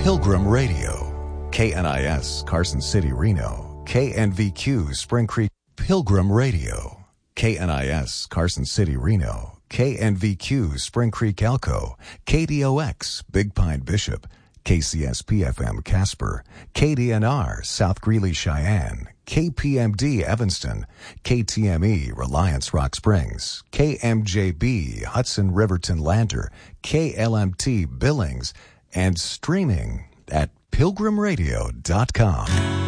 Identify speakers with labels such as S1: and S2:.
S1: Pilgrim Radio. KNIS, Carson City, Reno. KNVQ, Spring Creek, Pilgrim Radio. KNIS, Carson City, Reno. KNVQ, Spring Creek, Elko. KDOX, Big Pine, Bishop. KCSP-FM, Casper. KDNR, South Greeley, Cheyenne. KPMD, Evanston. KTME, Reliance, Rock Springs. KMJB, Hudson, Riverton, Lander. KLMT, Billings. And streaming at pilgrimradio.com.